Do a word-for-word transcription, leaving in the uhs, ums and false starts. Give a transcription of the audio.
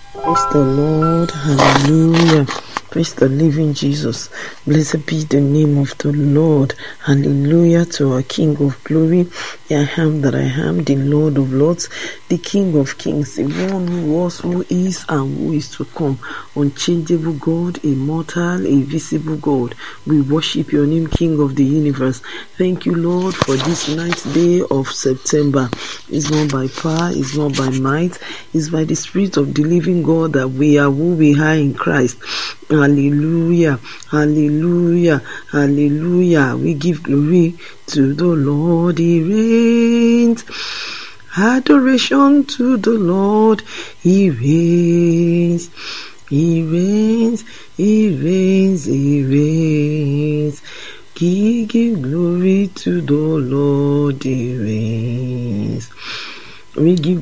Praise the Lord. Hallelujah. Praise the living Jesus. Blessed be the name of the Lord. Hallelujah to our King of glory. I am that I am, the Lord of lords, the King of kings, the one who was, who is, and who is to come. Unchangeable God, immortal, invisible God. We worship your name, King of the universe. Thank you, Lord, for this ninth day of September. It's not by power, it's not by might, it's by the Spirit of the living God that we are who we are in Christ. Hallelujah, hallelujah, hallelujah. We give glory to the Lord, He reigns. Adoration to the Lord, He reigns. He reigns, He reigns, He reigns. Give, give glory to the Lord, He reigns. We give